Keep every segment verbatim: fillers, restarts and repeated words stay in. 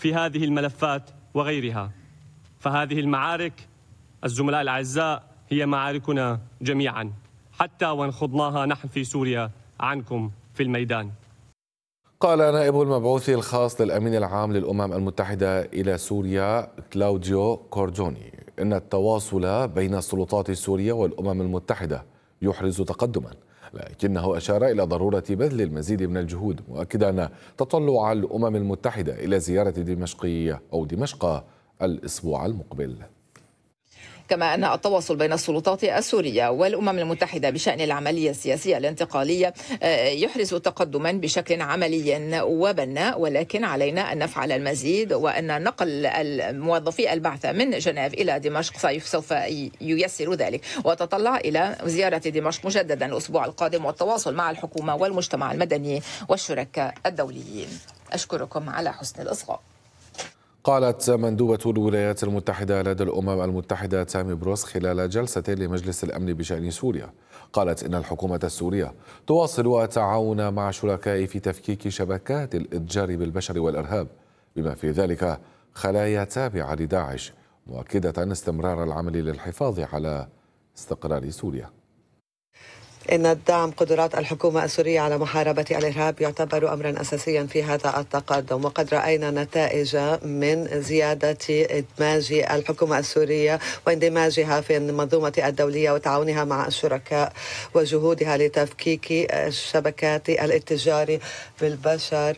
في هذه الملفات وغيرها. فهذه المعارك الزملاء الأعزاء هي معاركنا جميعا، حتى وإن خضناها نحن في سوريا عنكم في الميدان. قال نائب المبعوث الخاص للأمين العام للأمم المتحدة إلى سوريا كلاوديو كوردوني إن التواصل بين السلطات السورية والأمم المتحدة يحرز تقدما، لكنه أشار إلى ضرورة بذل المزيد من الجهود، مؤكدا تطلع الأمم المتحدة إلى زيارة دمشق أو دمشق الأسبوع المقبل. كما أن التواصل بين السلطات السورية والأمم المتحدة بشأن العملية السياسية الانتقالية يحرز تقدما بشكل عملي وبناء، ولكن علينا أن نفعل المزيد، وأن نقل الموظفي البعث من جنيف إلى دمشق سوف ييسر ذلك. وتطلع إلى زيارة دمشق مجددا الأسبوع القادم والتواصل مع الحكومة والمجتمع المدني والشركاء الدوليين. أشكركم على حسن الإصغاء. قالت مندوبة الولايات المتحدة لدى الأمم المتحدة تامي بروس خلال جلسة لمجلس الأمن بشأن سوريا، قالت إن الحكومة السورية تواصل التعاون مع شركاء في تفكيك شبكات الإتجار بالبشر والإرهاب، بما في ذلك خلايا تابعة لداعش، مؤكدة استمرار العمل للحفاظ على استقرار سوريا. إن دعم قدرات الحكومة السورية على محاربة الإرهاب يعتبر أمرا أساسيا في هذا التقدم، وقد رأينا نتائج من زيادة إدماج الحكومة السورية واندماجها في المنظومة الدولية وتعاونها مع الشركاء وجهودها لتفكيك شبكات الاتجار بالبشر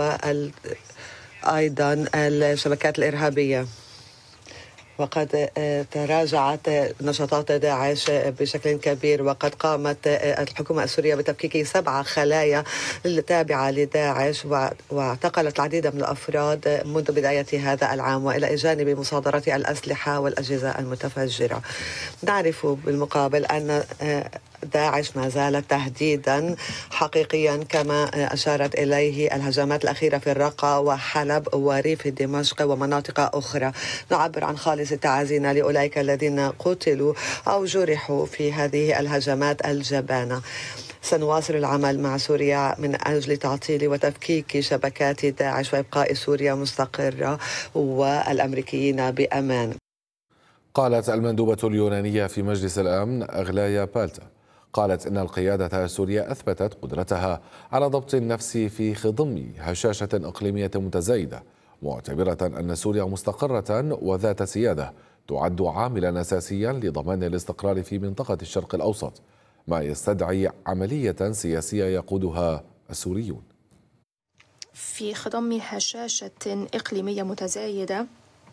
وأيضا الشبكات الإرهابية. وقد تراجعت نشاطات داعش بشكل كبير، وقد قامت الحكومة السورية بتفكيك سبعة خلايا تابعة لداعش، واعتقلت العديد من الأفراد منذ بداية هذا العام، وإلى جانب مصادرة الأسلحة والأجهزة المتفجرة. نعرف بالمقابل أن داعش ما زالت تهديدا حقيقيا، كما أشارت إليه الهجمات الأخيرة في الرقة وحلب وريف دمشق ومناطق أخرى. نعبر عن خالص تعازينا لأولئك الذين قتلوا أو جرحوا في هذه الهجمات الجبانة. سنواصل العمل مع سوريا من أجل تعطيل وتفكيك شبكات داعش وإبقاء سوريا مستقرة والأمريكيين بأمان. قالت المندوبة اليونانية في مجلس الأمن أغلايا بالتا، قالت إن القيادة السورية أثبتت قدرتها على ضبط النفس في خضم هشاشة إقليمية متزايدة، معتبرة أن سوريا مستقرة وذات سيادة تعد عاملا أساسيا لضمان الاستقرار في منطقة الشرق الأوسط، ما يستدعي عملية سياسية يقودها السوريون. في خضم هشاشة إقليمية متزايدة،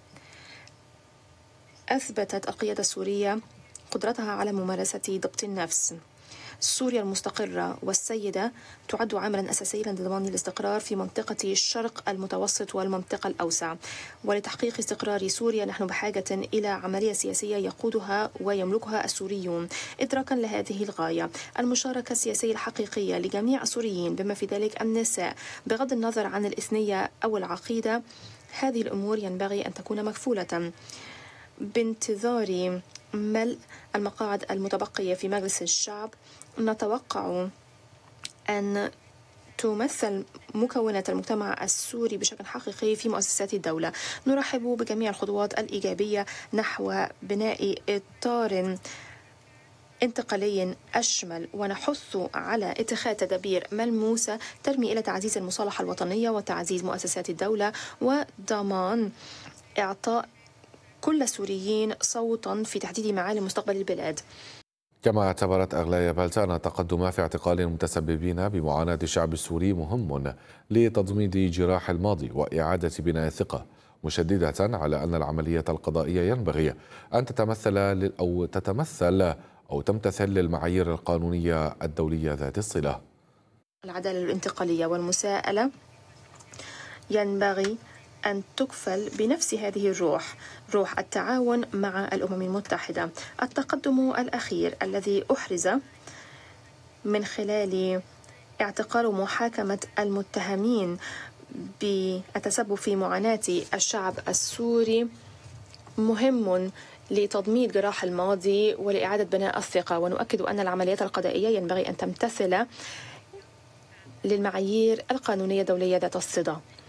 أثبتت القيادة السورية قدرتها على ممارسة ضبط النفس. سوريا المستقرة والسيدة تعد عاملا أساسيا لضمان الاستقرار في منطقة الشرق المتوسط والمنطقة الأوسع، ولتحقيق استقرار سوريا نحن بحاجة إلى عملية سياسية يقودها ويملكها السوريون. إدراكا لهذه الغاية، المشاركة السياسية الحقيقية لجميع السوريين بما في ذلك النساء، بغض النظر عن الإثنية أو العقيدة، هذه الأمور ينبغي أن تكون مكفولة. بانتظار ملء المقاعد المتبقية في مجلس الشعب، نتوقع أن تمثل مكونات المجتمع السوري بشكل حقيقي في مؤسسات الدولة. نرحب بجميع الخطوات الإيجابية نحو بناء إطار انتقالي أشمل، ونحث على اتخاذ تدابير ملموسة ترمي إلى تعزيز المصالحة الوطنية وتعزيز مؤسسات الدولة وضمان إعطاء كل السوريين صوتا في تحديد معالم مستقبل البلاد. كما اعتبرت أغلايا بالتا أن التقدم في اعتقال المتسببين بمعاناة الشعب السوري مهم لتضميد جراح الماضي وإعادة بناء الثقة، مشددة على أن العملية القضائية ينبغي أن تتمثل أو تتمثل أو تمتثل للمعايير القانونية الدولية ذات الصلة. العدالة الانتقالية والمساءلة ينبغي أن تكفل بنفس هذه الروح، روح التعاون مع الأمم المتحدة. التقدم الأخير الذي أحرز من خلال اعتقال ومحاكمة المتهمين بالتسبب في معاناة الشعب السوري مهم لتضميد جراح الماضي ولإعادة بناء الثقة، ونؤكد أن العمليات القضائية ينبغي أن تمتثل للمعايير القانونية الدولية ذات الصلة.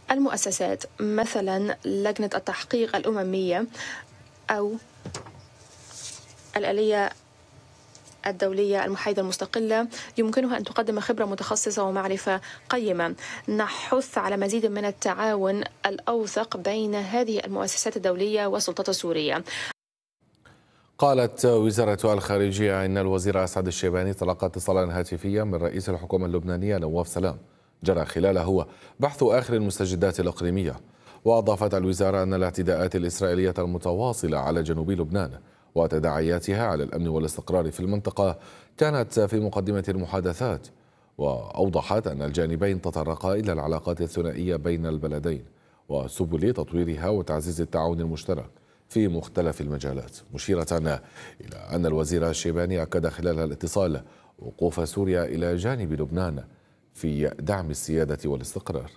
المؤسسات مثلا لجنة التحقيق الأممية أو الآلية الدولية المحايدة المستقلة يمكنها أن تقدم خبرة متخصصة ومعرفة قيمة. نحث على مزيد من التعاون الأوثق بين هذه المؤسسات الدولية والسلطات السورية. قالت وزارة الخارجية إن الوزير أسعد الشيباني تلقى اتصالا هاتفيا من رئيس الحكومة اللبنانية نواف سلام جرى خلاله بحث آخر المستجدات الإقليمية. وأضافت الوزارة أن الاعتداءات الإسرائيلية المتواصلة على جنوب لبنان وتداعياتها على الأمن والاستقرار في المنطقة كانت في مقدمة المحادثات. وأوضحت أن الجانبين تطرقا إلى العلاقات الثنائية بين البلدين وسبل تطويرها وتعزيز التعاون المشترك في مختلف المجالات، مشيرة إلى أن الوزير الشيباني أكد خلال الاتصال وقوف سوريا إلى جانب لبنان في دعم السيادة والاستقرار.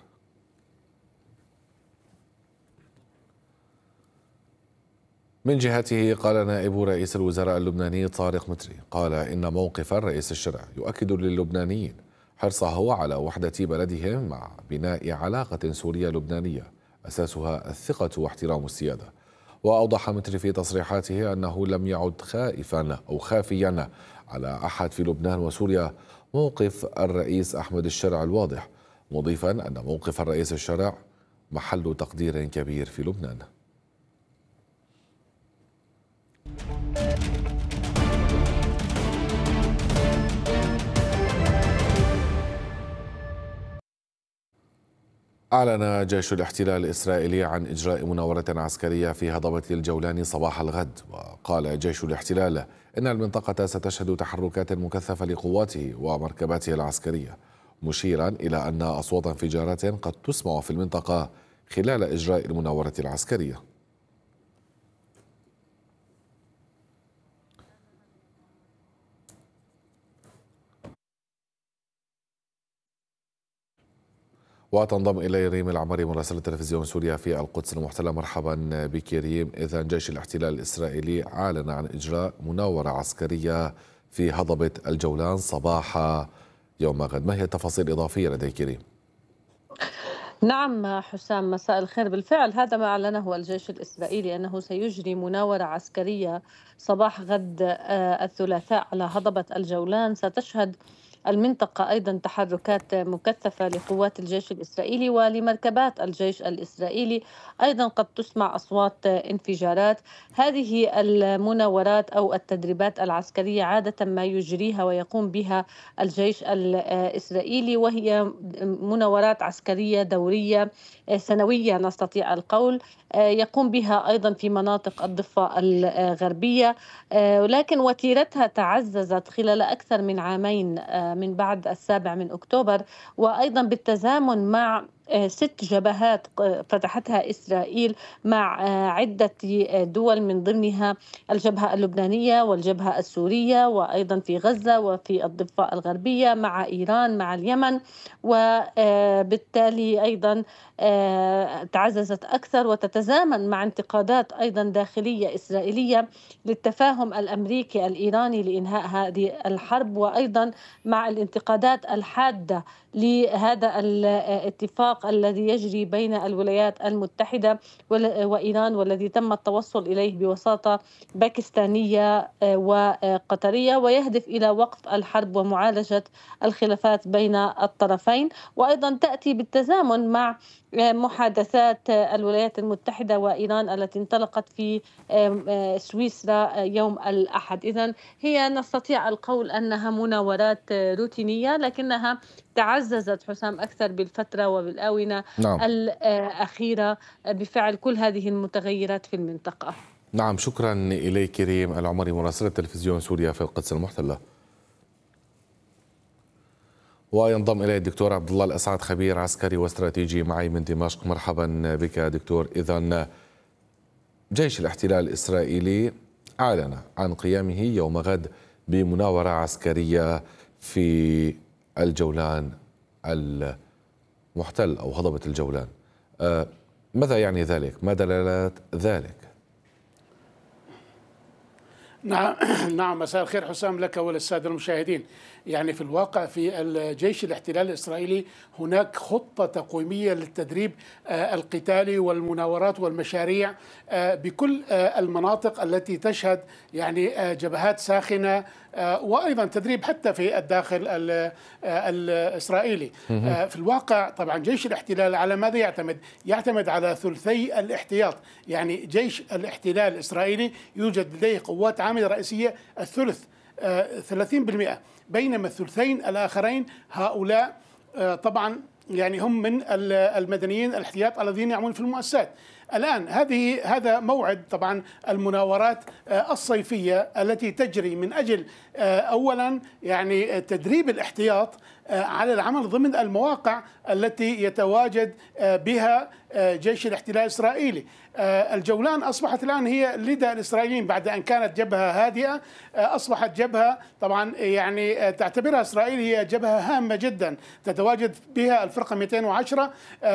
من جهته قال نائب رئيس الوزراء اللبناني طارق متري قال إن موقف الرئيس الشرع يؤكد للبنانيين حرصه على وحدة بلدهم مع بناء علاقة سورية لبنانية أساسها الثقة واحترام السيادة. وأوضح متري في تصريحاته أنه لم يعد خائفا أو خافيا على أحد في لبنان وسوريا موقف الرئيس أحمد الشرع الواضح، مضيفا أن موقف الرئيس الشرع محل تقدير كبير في لبنان. أعلن جيش الاحتلال الإسرائيلي عن إجراء مناورة عسكرية في هضبة الجولان صباح الغد. وقال جيش الاحتلال إن المنطقة ستشهد تحركات مكثفة لقواته ومركباته العسكرية، مشيرا إلى أن أصوات انفجارات قد تسمع في المنطقة خلال إجراء المناورة العسكرية. وتنضم إلي ريم العمري مراسلة تلفزيون سوريا في القدس المحتلة. مرحبا بك ريم. إذا جيش الاحتلال الإسرائيلي أعلن عن إجراء مناورة عسكرية في هضبة الجولان صباح يوم غد، ما هي التفاصيل الإضافية لديك ريم؟ نعم حسام، مساء الخير. بالفعل هذا ما أعلنه الجيش الإسرائيلي أنه سيجري مناورة عسكرية صباح غد الثلاثاء على هضبة الجولان. ستشهد المنطقة أيضا تحركات مكثفة لقوات الجيش الإسرائيلي ولمركبات الجيش الإسرائيلي، أيضا قد تسمع أصوات انفجارات. هذه المناورات أو التدريبات العسكرية عادة ما يجريها ويقوم بها الجيش الإسرائيلي، وهي مناورات عسكرية دورية سنوية نستطيع القول، يقوم بها أيضا في مناطق الضفة الغربية، ولكن وتيرتها تعززت خلال أكثر من عامين من بعد السابع من أكتوبر، وأيضا بالتزامن مع ست جبهات فتحتها إسرائيل مع عدة دول من ضمنها الجبهة اللبنانية والجبهة السورية وأيضا في غزة وفي الضفة الغربية مع إيران مع اليمن، وبالتالي أيضا تعززت أكثر وتتزامن مع انتقادات أيضا داخلية إسرائيلية للتفاهم الأمريكي الإيراني لإنهاء هذه الحرب، وأيضا مع الانتقادات الحادة لهذا الاتفاق الذي يجري بين الولايات المتحدة وإيران والذي تم التوصل إليه بوساطة باكستانية وقطرية، ويهدف إلى وقف الحرب ومعالجة الخلافات بين الطرفين. وأيضا تأتي بالتزامن مع محادثات الولايات المتحدة وإيران التي انطلقت في سويسرا يوم الأحد. إذن هي نستطيع القول أنها مناورات روتينية، لكنها تعززت حسام أكثر بالفترة وبالآونة نعم. الأخيرة بفعل كل هذه المتغيرات في المنطقة. نعم، شكرا إليك ريم العمري مراسلة تلفزيون سوريا في القدس المحتلة. وينضم إلي الدكتور عبد الله الأسعد خبير عسكري واستراتيجي معي من دمشق. مرحبا بك دكتور. إذن جيش الاحتلال الإسرائيلي أعلن عن قيامه يوم غد بمناورة عسكرية في الجولان المحتل أو هضبة الجولان. ماذا يعني ذلك؟ ما دلالات ذلك؟ نعم نعم مساء الخير حسام لك وللسادة المشاهدين. يعني في الواقع في الجيش الاحتلال الإسرائيلي هناك خطة تقويمية للتدريب القتالي والمناورات والمشاريع بكل المناطق التي تشهد يعني جبهات ساخنة، وأيضا تدريب حتى في الداخل الإسرائيلي. في الواقع طبعا جيش الاحتلال على ماذا يعتمد؟ يعتمد على ثلثي الاحتياط. يعني جيش الاحتلال الإسرائيلي يوجد لديه قوات عاملة رئيسية الثلث ثلاثين بالمئة، بينما الثلثين الآخرين هؤلاء طبعا يعني هم من المدنيين الاحتياط الذين يعملون في المؤسسات. الآن هذه هذا موعد طبعا المناورات الصيفية التي تجري من أجل أولا يعني تدريب الاحتياط على العمل ضمن المواقع التي يتواجد بها جيش الاحتلال الإسرائيلي. الجولان أصبحت الآن هي لدى الإسرائيليين بعد أن كانت جبهة هادئة، أصبحت جبهة طبعا يعني تعتبرها إسرائيل هي جبهة هامة جدا، تتواجد بها الفرقة مئتين وعشرة،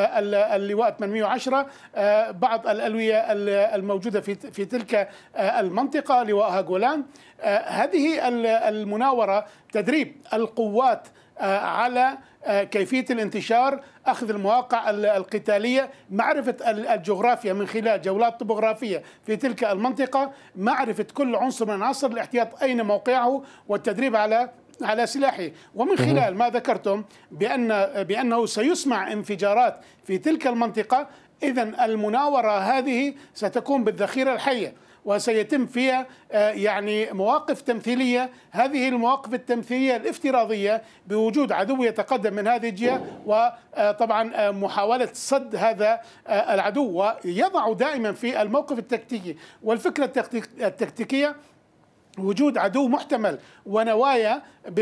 اللواء ثمانمئة وعشرة، بعض الألوية الموجودة في في تلك المنطقة لواءها جولان. هذه المناورة تدريب القوات على كيفية الانتشار، أخذ المواقع القتالية، معرفة الجغرافيا من خلال جولات طبوغرافية في تلك المنطقة، معرفة كل عنصر من عناصر الاحتياط أين موقعه، والتدريب على على سلاحه. ومن خلال ما ذكرتم بأن بأنه سيسمع انفجارات في تلك المنطقة، إذن المناورة هذه ستكون بالذخيرة الحية وسيتم فيها يعني مواقف تمثيلية. هذه المواقف التمثيلية الافتراضية بوجود عدو يتقدم من هذه الجهة، وطبعا محاولة صد هذا العدو، ويضع دائما في الموقف التكتيكي والفكرة التكتيكية وجود عدو محتمل ونوايا،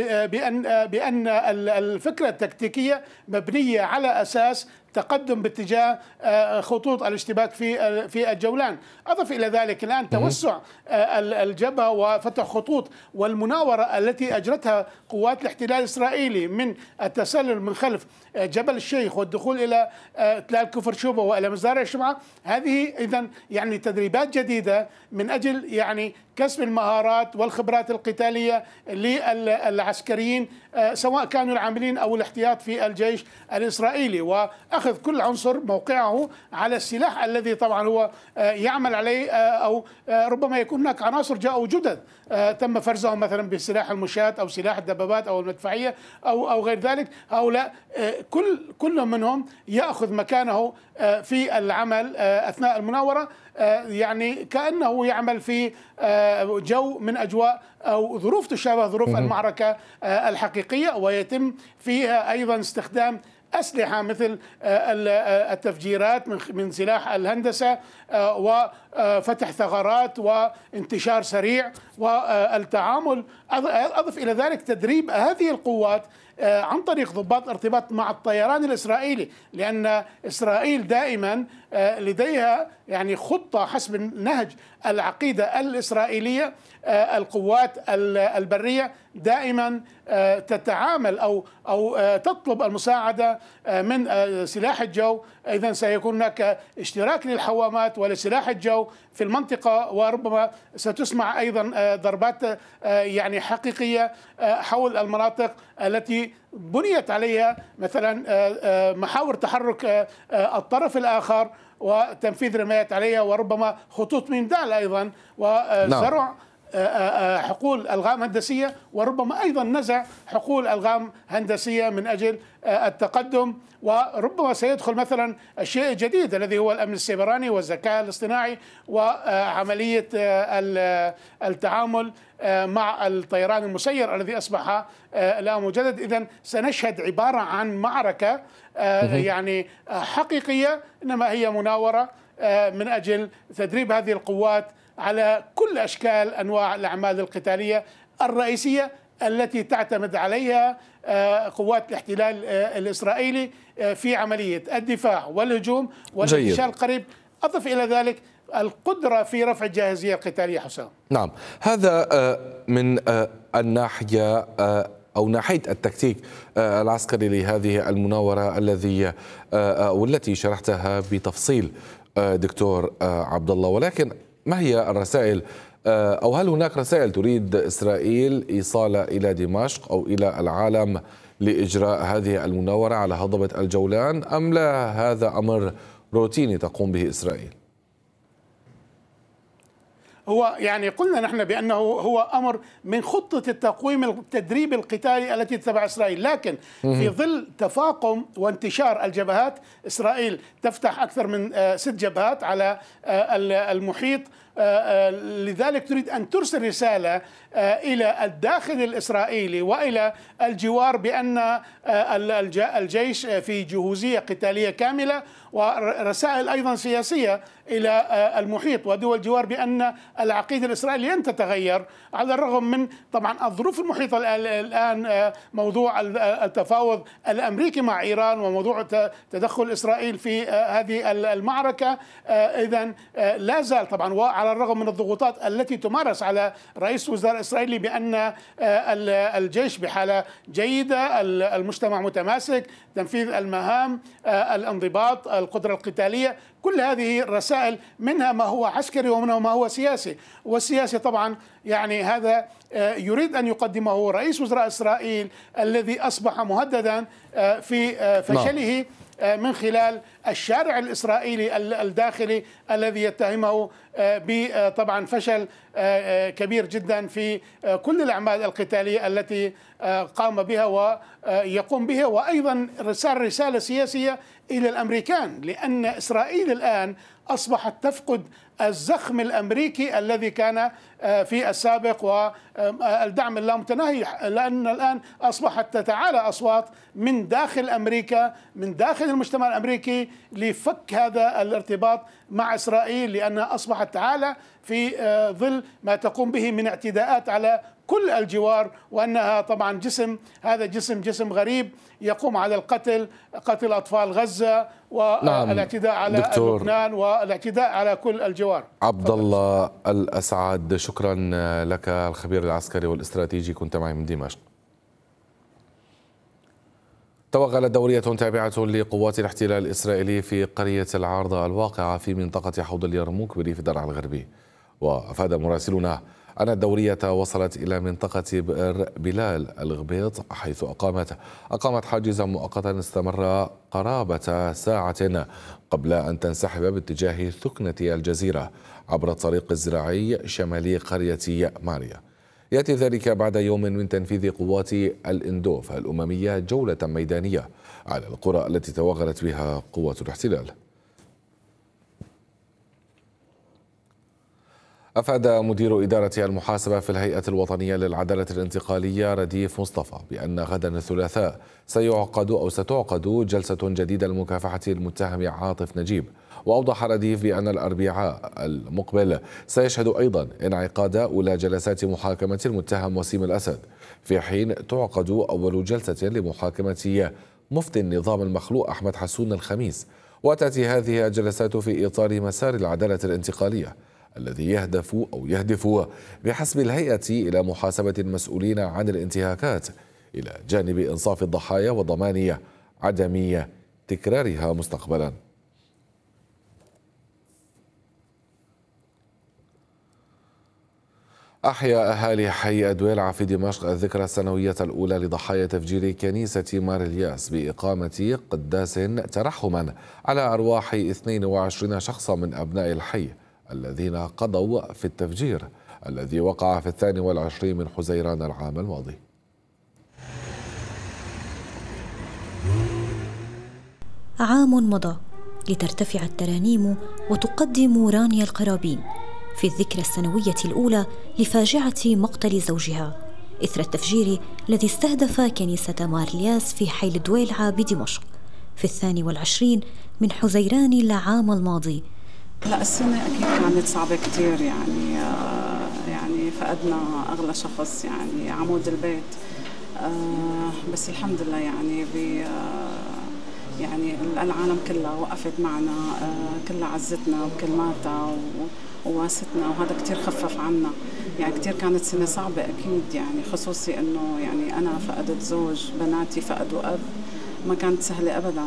بأن بأن الفكرة التكتيكية مبنية على أساس تقدم باتجاه خطوط الاشتباك في في الجولان. أضف إلى ذلك الآن توسع الجبهة وفتح خطوط، والمناورة التي أجرتها قوات الاحتلال الإسرائيلي من التسلل من خلف جبل الشيخ والدخول إلى تلال كفر شوبة وإلى مزارع الشمعة، هذه إذن يعني تدريبات جديدة من أجل يعني كسب المهارات والخبرات القتالية للعسكريين سواء كانوا العاملين أو الاحتياط في الجيش الإسرائيلي، وأخذ كل عنصر موقعه على السلاح الذي طبعا هو يعمل عليه، أو ربما يكون هناك عناصر جاءوا جدد تم فرزهم مثلا بسلاح المشاة أو سلاح الدبابات أو المدفعية أو أو غير ذلك. هؤلاء كل كل منهم يأخذ مكانه في العمل أثناء المناورة، يعني كأنه يعمل في جو من أجواء أو ظروف تشابه ظروف المعركة الحقيقية، ويتم فيها أيضا استخدام أسلحة مثل التفجيرات من سلاح الهندسة وفتح ثغرات وانتشار سريع والتعامل. أضف إلى ذلك تدريب هذه القوات عن طريق ضباط ارتباط مع الطيران الإسرائيلي، لأن إسرائيل دائما لديها يعني خطة حسب نهج العقيدة الإسرائيلية. القوات البرية دائما تتعامل أو أو تطلب المساعدة من سلاح الجو. إذن سيكون هناك اشتراك للحوامات ولسلاح الجو في المنطقة، وربما ستسمع أيضا ضربات يعني حقيقية حول المناطق التي بنيت عليها مثلا محاور تحرك الطرف الآخر وتنفيذ رمايات عليها، وربما خطوط مندال أيضا وزرع حقول ألغام هندسية، وربما أيضا نزع حقول ألغام هندسية من أجل التقدم. وربما سيدخل مثلا الشيء الجديد الذي هو الأمن السيبراني والذكاء الاصطناعي وعملية التعامل مع الطيران المسير الذي أصبح الآن مجدد. إذن سنشهد عبارة عن معركة يعني حقيقية، إنما هي مناورة من أجل تدريب هذه القوات على كل أشكال أنواع الأعمال القتالية الرئيسية التي تعتمد عليها قوات الاحتلال الإسرائيلي في عملية الدفاع والهجوم والانتشار القريب. أضف إلى ذلك القدرة في رفع الجاهزية القتالية. حسام، نعم، هذا من الناحية أو ناحية التكتيك العسكري لهذه المناورة الذي والتي شرحتها بتفصيل دكتور عبد الله. ولكن ما هي الرسائل أو هل هناك رسائل تريد إسرائيل إيصالها إلى دمشق أو إلى العالم لإجراء هذه المناورة على هضبة الجولان، أم لا هذا أمر روتيني تقوم به إسرائيل؟ هو يعني قلنا نحن بأنه هو أمر من خطة التقويم التدريب القتالي التي تتبع إسرائيل، لكن في ظل تفاقم وانتشار الجبهات إسرائيل تفتح أكثر من ست جبهات على المحيط، لذلك تريد أن ترسل رسالة إلى الداخل الإسرائيلي وإلى الجوار بأن الجيش في جهوزية قتالية كاملة، ورسائل أيضا سياسية إلى المحيط ودول الجوار بأن العقيدة الإسرائيلية لن تتغير على الرغم من طبعا الظروف المحيطة الآن، موضوع التفاوض الأمريكي مع إيران وموضوع تدخل إسرائيل في هذه المعركة. إذن لا زال طبعا وعلى الرغم من الضغوطات التي تمارس على رئيس وزراء إسرائيل بأن الجيش بحالة جيدة، المجتمع متماسك، تنفيذ المهام، الانضباط، القدرة القتالية، كل هذه الرسائل منها ما هو عسكري ومنها ما هو سياسي. والسياسي طبعا يعني هذا يريد أن يقدمه رئيس وزراء إسرائيل الذي أصبح مهددا في فشله من خلال الشارع الإسرائيلي الداخلي الذي يتهمه بطبعا فشل كبير جدا في كل الأعمال القتالية التي قام بها ويقوم بها، وأيضا رسالة رسالة سياسية إلى الأمريكان، لأن إسرائيل الآن أصبحت تفقد الزخم الأمريكي الذي كان في السابق والدعم اللامتناهي، لأن الآن أصبحت تتعالى أصوات من داخل أمريكا، من داخل المجتمع الأمريكي لفك هذا الارتباط مع إسرائيل، لأنها أصبحت تعالى في ظل ما تقوم به من اعتداءات على كل الجوار، وأنها طبعا جسم هذا جسم جسم غريب يقوم على القتل، قتل أطفال غزة والاعتداء على لبنان والاعتداء على كل الجوار. عبد الله الأسعد، شكرا لك الخبير العسكري والاستراتيجي، كنت معي من دمشق. توغلت دورية تابعة لقوات الاحتلال الإسرائيلي في قرية العارضة الواقعة في منطقة حوض اليرموك بريف درعا الغربي، وأفاد مراسلنا أن الدورية وصلت إلى منطقة بئر بلال الغبيط، حيث أقامت أقامت حاجزا مؤقتا استمر قرابة ساعة قبل أن تنسحب باتجاه ثكنة الجزيرة عبر الطريق الزراعي شمالي قرية ماريا. يأتي ذلك بعد يوم من تنفيذ قوات الإندوف الأممية جولة ميدانية على القرى التي توغلت بها قوات الاحتلال. أفاد مدير إدارة المحاسبة في الهيئة الوطنية للعدالة الانتقالية رديف مصطفى بأن غدا الثلاثاء سيعقد أو ستعقد جلسة جديدة لمكافحة المتهم عاطف نجيب. وأوضح رديف بأن الأربعاء المقبل سيشهد أيضا انعقاد أولى جلسات محاكمة المتهم وسيم الأسد، في حين تعقد أول جلسة لمحاكمة مفتي النظام المخلوع أحمد حسون الخميس. وتأتي هذه الجلسات في إطار مسار العدالة الانتقالية الذي يهدف أو يهدف بحسب الهيئة إلى محاسبة المسؤولين عن الانتهاكات إلى جانب إنصاف الضحايا وضمان عدم تكرارها مستقبلا. أحيا أهالي حي أدويلعة في دمشق الذكرى السنوية الأولى لضحايا تفجير كنيسة مار الياس بإقامة قداس ترحما على أرواح اثنين وعشرين شخصا من أبناء الحي الذين قضوا في التفجير الذي وقع في الثاني والعشرين من حزيران العام الماضي. عام مضى لترتفع الترانيم وتقدم رانيا القرابين في الذكرى السنوية الأولى لفاجعة مقتل زوجها إثر التفجير الذي استهدف كنيسة مار الياس في حي دويلعة بدمشق في الثاني والعشرين من حزيران العام الماضي. لا، السنة أكيد كانت صعبة كتير، يعني آه يعني فقدنا أغلى شخص، يعني عمود البيت، آه بس الحمد لله يعني ب آه يعني العالم كلها وقفت معنا، آه كلها عزتنا بكلماتها وواستنا، وهذا كتير خفف عنا. يعني كتير كانت سنة صعبة أكيد، يعني خصوصي إنه يعني أنا فقدت زوج، بناتي فقدوا أب، ما كانت سهلة أبداً.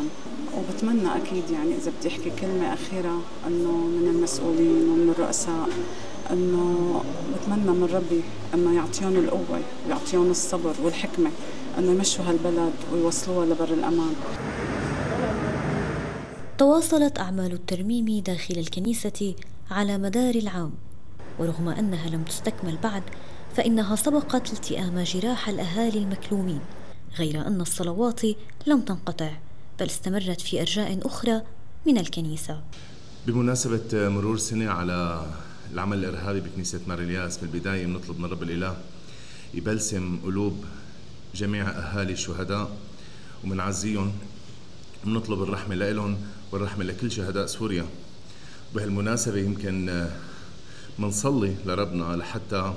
وبتمنى أكيد يعني إذا بدي أحكي كلمة أخيرة إنه من المسؤولين ومن الرؤساء أنه بتمنى من ربي أنه يعطيهم القوة ويعطيهم الصبر والحكمة أنه يمشوا هالبلد ويوصلوها لبر الأمان. تواصلت أعمال الترميم داخل الكنيسة على مدار العام، ورغم أنها لم تستكمل بعد فإنها سبقت التئام جراح الأهالي المكلومين، غير أن الصلوات لم تنقطع بل استمرت في أرجاء أخرى من الكنيسة. بمناسبة مرور سنة على العمل الإرهابي بكنيسة مار الياس، من البداية بنطلب من رب الإله يبلسم قلوب جميع أهالي الشهداء ومنعزيهم، بنطلب الرحمة لهم والرحمة لكل شهداء سوريا. بهالمناسبة يمكن منصلي لربنا لحتى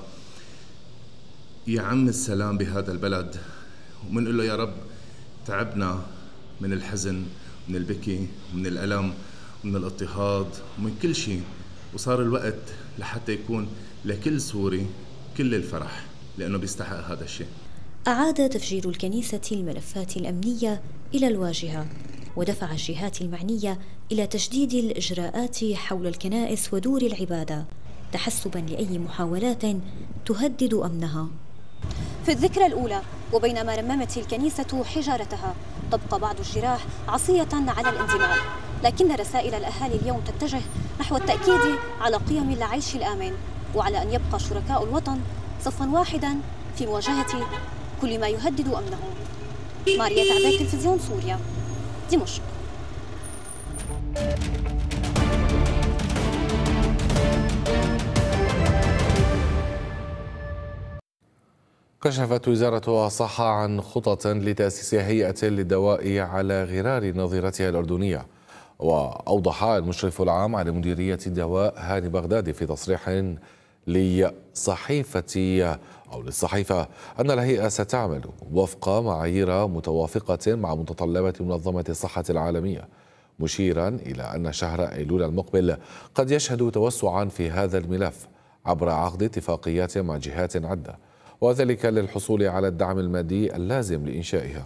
يعم السلام بهذا البلد، ومنقول له يا رب تعبنا من الحزن، من البكي، من الألم، من الاضطهاد ومن كل شيء، وصار الوقت لحتى يكون لكل سوري كل الفرح لأنه بيستحق هذا الشيء. أعاد تفجير الكنيسة الملفات الأمنية إلى الواجهة، ودفع الجهات المعنية إلى تشديد الإجراءات حول الكنائس ودور العبادة تحسباً لأي محاولات تهدد أمنها. في الذكرى الأولى وبينما رممت الكنيسة حجارتها تبقى بعض الجراح عصية على الانزمام، لكن رسائل الأهالي اليوم تتجه نحو التأكيد على قيم العيش الآمن وعلى أن يبقى شركاء الوطن صفاً واحداً في مواجهة كل ما يهدد أمنهم. ماريا تعبير، تلفزيون سوريا، دمشق. كشفت وزارة الصحة عن خطط لتأسيس هيئة للدواء على غرار نظيرتها الأردنية. وأوضح المشرف العام على مديرية الدواء هاني بغدادي في تصريح لصحيفة أو للصحيفة أن الهيئة ستعمل وفق معايير متوافقة مع متطلبات منظمة الصحة العالمية، مشيرا إلى أن شهر أيلول المقبل قد يشهد توسعا في هذا الملف عبر عقد اتفاقيات مع جهات عدة، وذلك للحصول على الدعم المادي اللازم لإنشائها.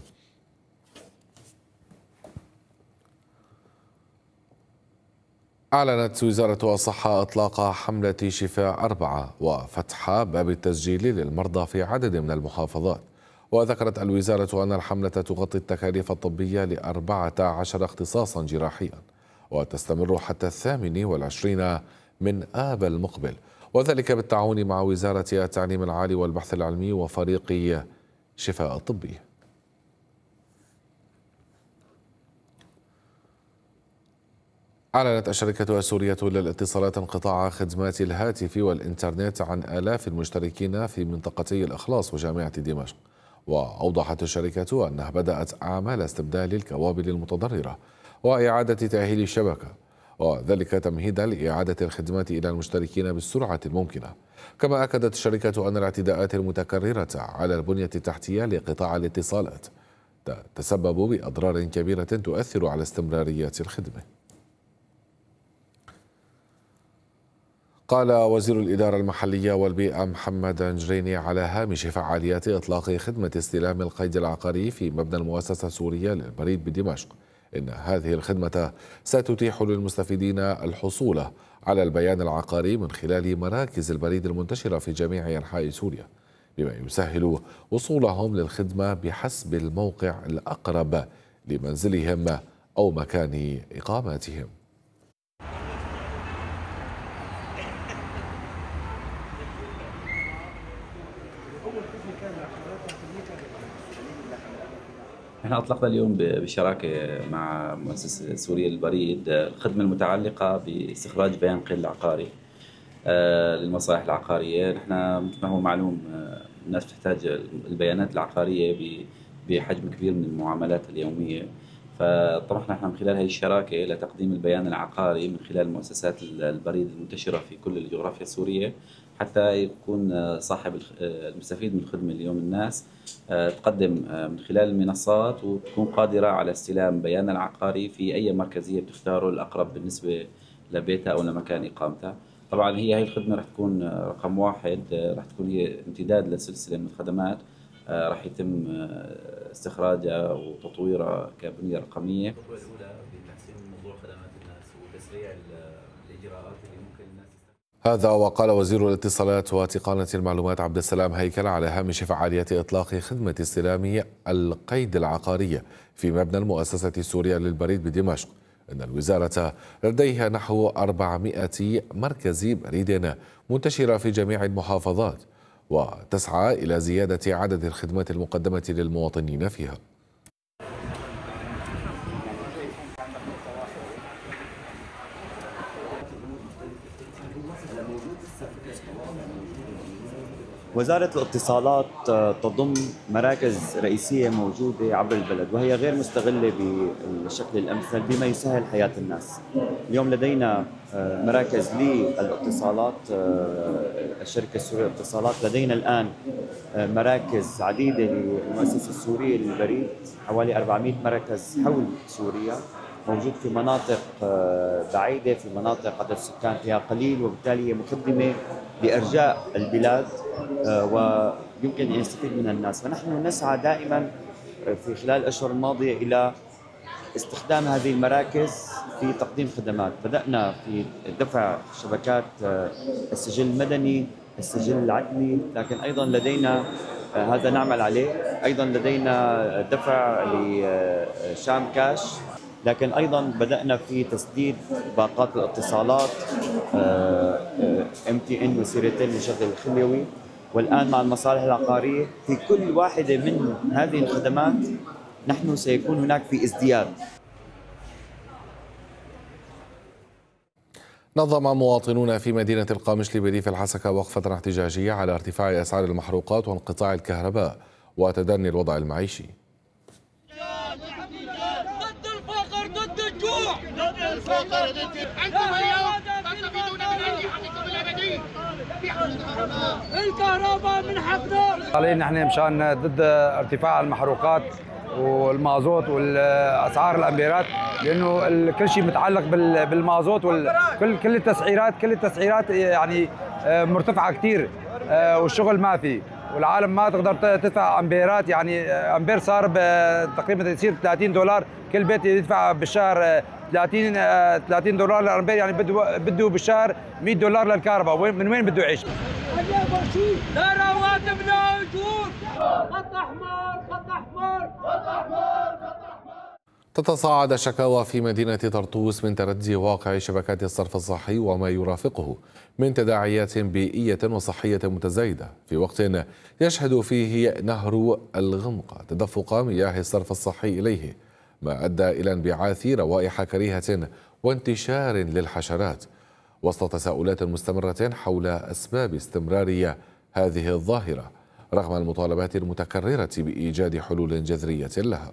أعلنت وزارة الصحة إطلاق حملة شفاء أربعة وفتح باب التسجيل للمرضى في عدد من المحافظات. وذكرت الوزارة أن الحملة تغطي التكاليف الطبية لأربعة عشر اختصاصا جراحيا، وتستمر حتى الثامن والعشرين من آب المقبل، وذلك بالتعاون مع وزارة التعليم العالي والبحث العلمي وفريق شفاء الطبي. أعلنت الشركة السورية للاتصالات انقطاع خدمات الهاتف والإنترنت عن آلاف المشتركين في منطقتي الإخلاص وجامعة دمشق. وأوضحت الشركة أنها بدأت أعمال استبدال الكوابل المتضررة وإعادة تأهيل الشبكة، وذلك تمهيدا لإعادة الخدمات إلى المشتركين بالسرعة الممكنة. كما أكدت الشركة أن الاعتداءات المتكررة على البنية التحتية لقطاع الاتصالات تسبب بأضرار كبيرة تؤثر على استمرارية الخدمة. قال وزير الإدارة المحلية والبيئة محمد نجريني على هامش فعاليات إطلاق خدمة استلام القيد العقاري في مبنى المؤسسة السورية للبريد بدمشق إن هذه الخدمة ستتيح للمستفيدين الحصول على البيان العقاري من خلال مراكز البريد المنتشرة في جميع أنحاء سوريا، بما يسهل وصولهم للخدمة بحسب الموقع الأقرب لمنزلهم أو مكان إقامتهم. احنا اطلقنا اليوم بشراكه مع مؤسسه سوريا للبريد الخدمه المتعلقه باستخراج بيان قيد العقاري للمصالح العقاريه. نحن مثل ما هو معلوم الناس تحتاج البيانات العقاريه بحجم كبير من المعاملات اليوميه، فطرحنا نحن من خلال هذه الشراكه لتقديم البيان العقاري من خلال مؤسسات البريد المنتشره في كل الجغرافيا السوريه، حتى يكون صاحب المستفيد من الخدمه اليوم الناس تقدم من خلال المنصات وتكون قادره على استلام بيانها العقاري في اي مركزيه بتختاره الاقرب بالنسبه لبيتها او لمكان اقامتها. طبعا هي هي الخدمه رح تكون رقم واحد، رح تكون هي امتداد لسلسله من الخدمات رح يتم استخراجها وتطويرها كبنيه رقميه. الخطوه الاولى بتحسين موضوع خدمات الناس وتسريع الاجراءات اللي ممكن الناس. هذا وقال وزير الاتصالات وتقنية المعلومات عبد السلام هيكل على هامش فعالية إطلاق خدمة استلام القيد العقاري في مبنى المؤسسة السورية للبريد بدمشق أن الوزارة لديها نحو أربعمائة مركز بريد منتشرة في جميع المحافظات، وتسعى إلى زيادة عدد الخدمات المقدمة للمواطنين فيها. وزارة الاتصالات تضم مراكز رئيسية موجودة عبر البلد وهي غير مستغلة بالشكل الأمثل بما يسهل حياة الناس. اليوم لدينا مراكز للاتصالات، الشركة السورية للاتصالات لدينا الآن مراكز عديدة للمؤسسة السورية للبريد، حوالي أربعمائة مركز حول سوريا، موجود في مناطق بعيدة، في مناطق عدد السكان فيها قليل، وبالتالي هي مقدمة لأرجاء البلاد ويمكن أن يستفيد منها الناس. فنحن نسعى دائما في خلال الأشهر الماضية إلى استخدام هذه المراكز في تقديم خدمات. بدأنا في دفع شبكات السجل المدني، السجل العدلي، لكن أيضا لدينا هذا نعمل عليه، أيضا لدينا دفع لشام كاش، لكن أيضا بدأنا في تسديد باقات الاتصالات ام تي ان وسيرتين للشغل الخليوي، والآن مع المصالح العقارية في كل واحدة من هذه الخدمات نحن سيكون هناك في ازدياد. نظم مواطنون في مدينة القامشلي بريف الحسكة وقفة احتجاجية على ارتفاع أسعار المحروقات وانقطاع الكهرباء وتدني الوضع المعيشي. ضد الفقر، ضد الجوع، ضد الفقر، ضد أنتم اليوم تستفيدون من هذه حقكم الأبدية في حق الكهرباء. الكهرباء من حقنا. طالعين نحن مشان ضد ارتفاع المحروقات والمازوت والاسعار الامبيرات، لانه كل شيء متعلق بالمازوت وكل كل التسعيرات كل التسعيرات يعني مرتفعه كثير، والشغل ما في، والعالم ما تقدر تدفع امبيرات. يعني امبير صار تقريبا يصير ثلاثين دولار، كل بيت يدفع بالشهر ثلاثين ثلاثين دولار للامبير، يعني بده بده بالشهر مئة دولار للكهرباء. من وين بده يعيش؟ لا رواتب لا اجور، خط احمر خط احمر خط احمر خط احمر. تتصاعد الشكاوى في مدينة طرطوس من تردي واقع شبكات الصرف الصحي وما يرافقه من تداعيات بيئية وصحية متزايدة، في وقت يشهد فيه نهر الغمقة تدفق مياه الصرف الصحي إليه، ما أدى إلى انبعاث روائح كريهة وانتشار للحشرات، وسط تساؤلات مستمرة حول أسباب استمرار هذه الظاهرة رغم المطالبات المتكررة بإيجاد حلول جذرية لها.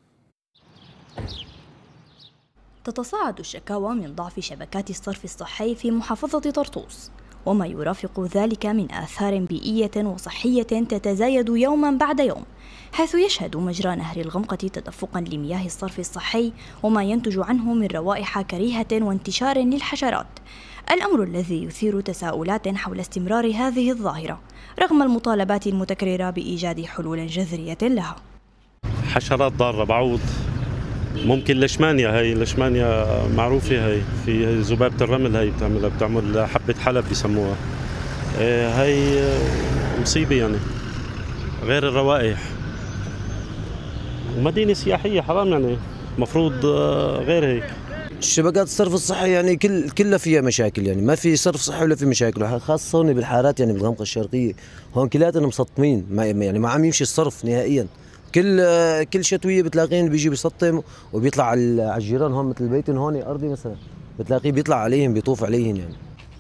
تتصاعد الشكاوى من ضعف شبكات الصرف الصحي في محافظة طرطوس، وما يرافق ذلك من آثار بيئية وصحية تتزايد يوما بعد يوم، حيث يشهد مجرى نهر الغمقة تدفقا لمياه الصرف الصحي وما ينتج عنه من روائح كريهة وانتشار للحشرات، الأمر الذي يثير تساؤلات حول استمرار هذه الظاهرة رغم المطالبات المتكررة بإيجاد حلول جذرية لها. حشرات ضارة، بعوض، ممكن لشمانيا، هي لشمانيا معروفة، هي في ذبابة الرمل، هي بتعملها بتعمل حبة حلب بيسموها، هي مصيبة يعني، غير الروائح. ومدينة سياحية حرام يعني، مفروض غير هيك. شبكات الصرف الصحي يعني كل كلها فيها مشاكل، يعني ما في صرف صحي ولا في مشاكل، خاصة هون بالحارات يعني بالغمقة الشرقية، هون كلياتنا مسطمين، ما يعني ما عم يمشي الصرف نهائيا. كل كل شتويه بتلاقين بيجي بيسطم وبيطلع على الجيران هون، مثل بيتهم هون ارضي مثلا بتلاقيه بيطلع عليهم بيطوف عليهم يعني.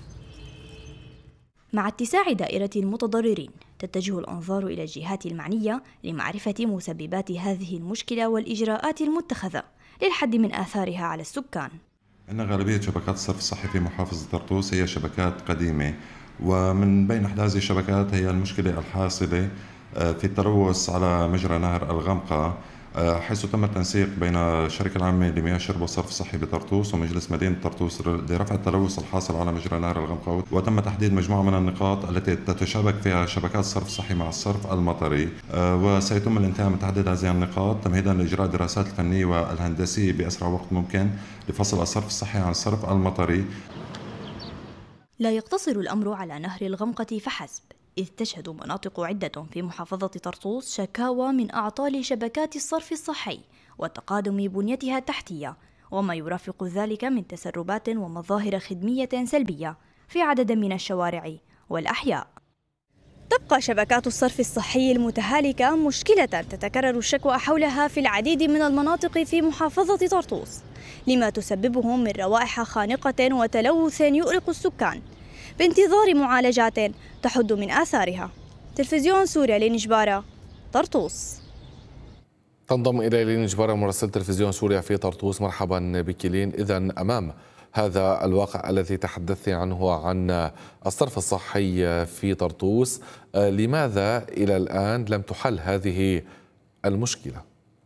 مع اتساع دائرة المتضررين تتجه الأنظار إلى الجهات المعنية لمعرفة مسببات هذه المشكلة والإجراءات المتخذة للحد من آثارها على السكان. إن غالبية شبكات الصرف الصحي في محافظة طرطوس هي شبكات قديمة، ومن بين أحد هذه الشبكات هي المشكلة الحاصلة في التلوث على مجرى نهر الغمقة، حيث تم التنسيق بين الشركة العامة لمياه الشرب والصرف الصحي بطرطوس ومجلس مدينة طرطوس لرفع التلوث الحاصل على مجرى نهر الغمقة، وتم تحديد مجموعة من النقاط التي تتشابك فيها شبكات الصرف الصحي مع الصرف المطري، وسيتم الانتهاء من تحديد هذه النقاط تمهيدا لإجراء الدراسات الفنية والهندسية بأسرع وقت ممكن لفصل الصرف الصحي عن الصرف المطري. لا يقتصر الأمر على نهر الغمقة فحسب، إذ تشهد مناطق عدة في محافظة طرطوس شكاوى من أعطال شبكات الصرف الصحي وتقادم بنيتها التحتية، وما يرافق ذلك من تسربات ومظاهر خدمية سلبية في عدد من الشوارع والأحياء. تبقى شبكات الصرف الصحي المتهالكة مشكلة تتكرر الشكوى حولها في العديد من المناطق في محافظة طرطوس، لما تسببه من روائح خانقة وتلوث يؤرق السكان، بانتظار معالجات تحد من آثارها. تلفزيون سوريا لين جبارة، طرطوس. تنضم إلى لين جبارة مراسلة تلفزيون سوريا في طرطوس. مرحبا بك لين. إذا أمام هذا الواقع الذي تحدثت عنه عن الصرف الصحي في طرطوس، لماذا إلى الآن لم تحل هذه المشكلة؟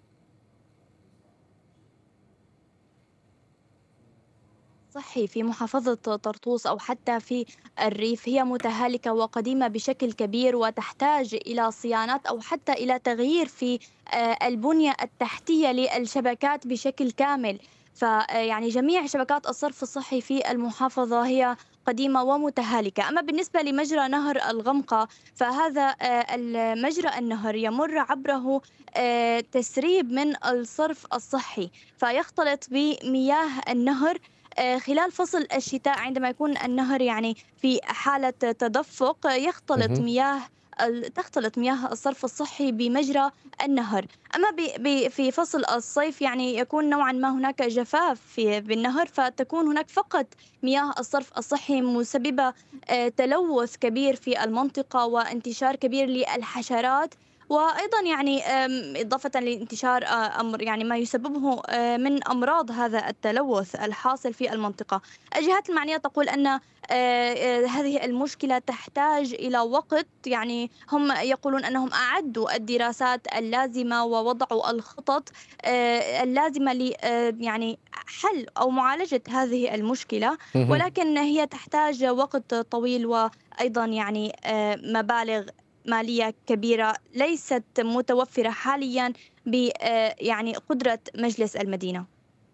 صحي في محافظة طرطوس أو حتى في الريف هي متهالكة وقديمة بشكل كبير، وتحتاج إلى صيانات أو حتى إلى تغيير في البنية التحتية للشبكات بشكل كامل. فيعني جميع شبكات الصرف الصحي في المحافظة هي قديمة ومتهالكة. أما بالنسبة لمجرى نهر الغمقة، فهذا المجرى النهر يمر عبره تسريب من الصرف الصحي، فيختلط بمياه النهر خلال فصل الشتاء عندما يكون النهر يعني في حالة تدفق، يختلط مياه تختلط مياه الصرف الصحي بمجرى النهر. أما في فصل الصيف يعني يكون نوعا ما هناك جفاف في بالنهر، فتكون هناك فقط مياه الصرف الصحي، مسببة تلوث كبير في المنطقة وانتشار كبير للحشرات، وأيضا يعني إضافة لانتشار أمر يعني ما يسببه من أمراض هذا التلوث الحاصل في المنطقة. الجهات المعنية تقول أن هذه المشكلة تحتاج إلى وقت، يعني هم يقولون أنهم أعدوا الدراسات اللازمة ووضعوا الخطط اللازمة ل يعني حل أو معالجة هذه المشكلة، ولكن هي تحتاج وقت طويل وأيضا يعني مبالغ مالية كبيرة ليست متوفرة حاليا ب يعني قدرة مجلس المدينة.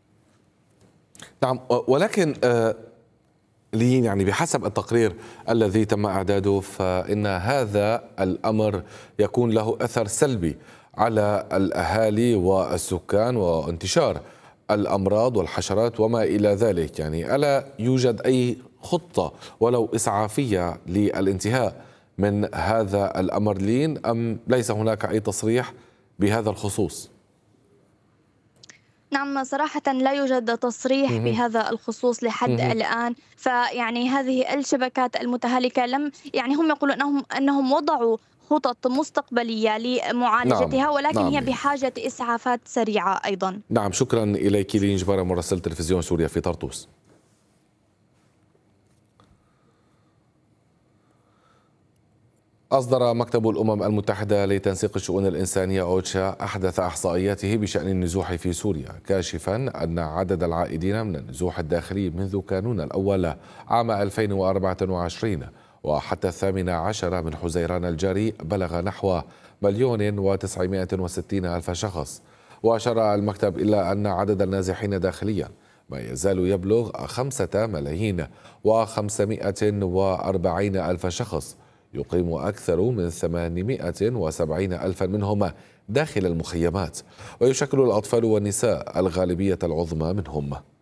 نعم، ولكن لين يعني بحسب التقرير الذي تم إعداده فإن هذا الأمر يكون له أثر سلبي على الأهالي والسكان وانتشار الأمراض والحشرات وما إلى ذلك. يعني ألا يوجد أي خطة ولو إسعافية للانتهاء من هذا الأمر لين، أم ليس هناك أي تصريح بهذا الخصوص؟ نعم، صراحة لا يوجد تصريح بهذا الخصوص لحد الآن. فيعني هذه الشبكات المتهالكة لم يعني هم يقولون أنهم أنهم وضعوا خطط مستقبلية لمعالجتها، نعم. ولكن نعم. هي بحاجة إسعافات سريعة أيضا. نعم، شكرا إليك لين جبارة مراسلة تلفزيون سوريا في طرطوس. أصدر مكتب الأمم المتحدة لتنسيق الشؤون الإنسانية أوتشا أحدث إحصائياته بشأن النزوح في سوريا، كاشفا أن عدد العائدين من النزوح الداخلي منذ كانون الأول عام ألفين وأربعة وعشرين وحتى الثامن عشر من حزيران الجاري بلغ نحو مليون وتسعمائة وستين ألف شخص. وأشار المكتب إلى أن عدد النازحين داخليا ما يزال يبلغ خمسة ملايين وخمسمائة وأربعين ألف شخص، يقيم أكثر من ثمانمائة وسبعين ألفا منهم داخل المخيمات، ويشكل الأطفال والنساء الغالبية العظمى منهم.